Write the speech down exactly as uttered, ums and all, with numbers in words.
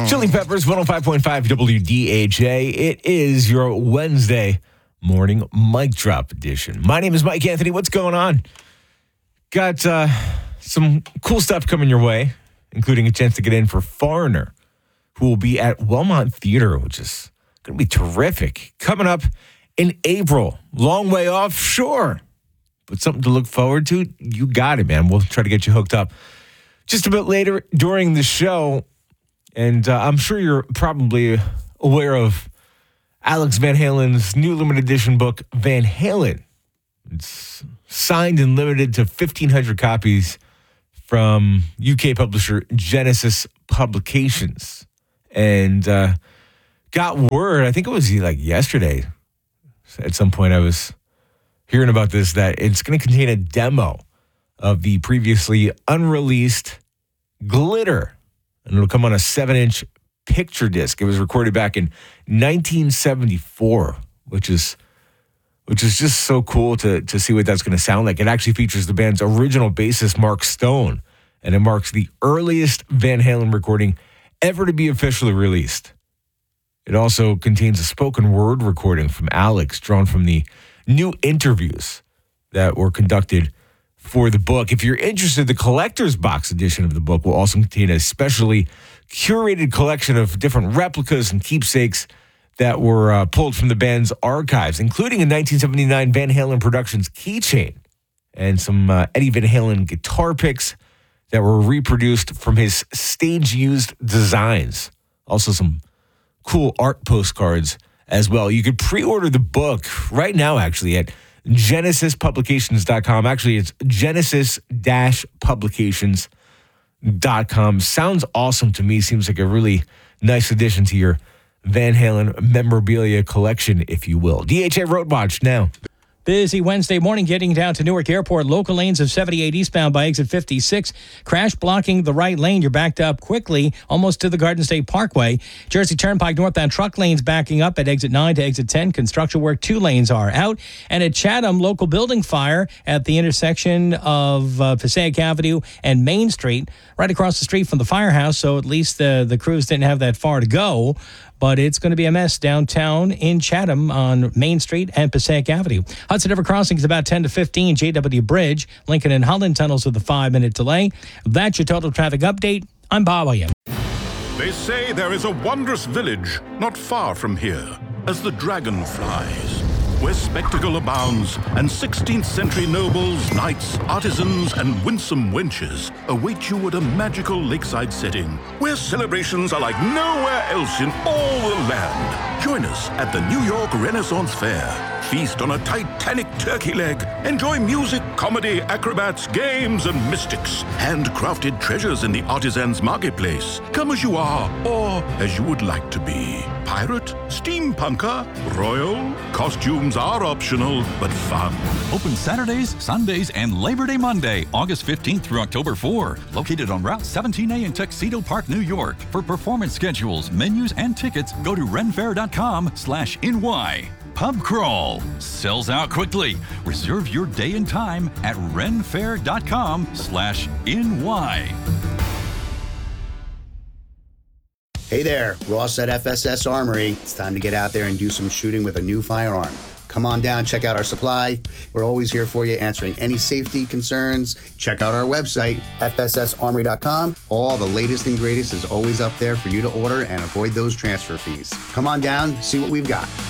Chili Peppers, one oh five point five W D H A. It is your Wednesday morning mic drop edition. My name is Mike Anthony. What's going on? Got uh, some cool stuff coming your way, including a chance to get in for Foreigner, who will be at Wellmont Theater, which is going to be terrific. Coming up in April. Long way off, sure. But something to look forward to, you got it, man. We'll try to get you hooked up just a bit later during the show. And uh, I'm sure you're probably aware of Alex Van Halen's new limited edition book, Van Halen. It's signed and limited to fifteen hundred copies from U K publisher Genesis Publications. And uh, got word, I think it was like yesterday, at some point I was hearing about this, that it's going to contain a demo of the previously unreleased Glitter. And it'll come on a seven-inch picture disc. It was recorded back in nineteen seventy-four, which is which is just so cool to, to see what that's going to sound like. It actually features the band's original bassist, Mark Stone, and it marks the earliest Van Halen recording ever to be officially released. It also contains a spoken word recording from Alex, drawn from the new interviews that were conducted for the book. If you're interested, the collector's box edition of the book will also contain a specially curated collection of different replicas and keepsakes that were uh, pulled from the band's archives, including a nineteen seventy-nine Van Halen Productions keychain and some uh, Eddie Van Halen guitar picks that were reproduced from his stage-used designs. Also some cool art postcards as well. You could pre-order the book right now, actually, at genesis publications dot com. Actually, it's genesis dash publications dot com. Sounds awesome to me. Seems like a really nice addition to your Van Halen memorabilia collection, if you will. D H A Road Watch now. Busy Wednesday morning getting down to Newark Airport. Local lanes of seventy-eight eastbound by exit fifty-six. Crash blocking the right lane. You're backed up quickly almost to the Garden State Parkway. Jersey Turnpike northbound truck lanes backing up at exit nine to exit ten. Construction work, two lanes are out. And at Chatham, local building fire at the intersection of uh, Passaic Avenue and Main Street, right across the street from the firehouse. So at least the, the crews didn't have that far to go. But it's going to be a mess downtown in Chatham on Main Street and Passaic Avenue. Hudson River Crossing is about ten to fifteen. J W Bridge, Lincoln and Holland tunnels with a five-minute delay. That's your total traffic update. I'm Bob Williams. They say there is a wondrous village not far from here, as the dragon flies, where spectacle abounds, and sixteenth century nobles, knights, artisans, and winsome wenches await you at a magical lakeside setting, where celebrations are like nowhere else in all the land. Join us at the New York Renaissance Fair. Feast on a Titanic turkey leg. Enjoy music, comedy, acrobats, games, and mystics. Handcrafted treasures in the artisans' marketplace. Come as you are, or as you would like to be. Pirate, steampunker, royal, costumes are optional, but fun. Open Saturdays, Sundays, and Labor Day Monday, August fifteenth through October fourth. Located on Route seventeen A in Tuxedo Park, New York. For performance schedules, menus, and tickets, go to renfair.com slash NY. Pub Crawl. Sells out quickly. Reserve your day and time at renfair.com slash NY. Hey there, Ross at F S S Armory. It's time to get out there and do some shooting with a new firearm. Come on down, check out our supply. We're always here for you, answering any safety concerns. Check out our website, F S S armory dot com. All the latest and greatest is always up there for you to order and avoid those transfer fees. Come on down, see what we've got.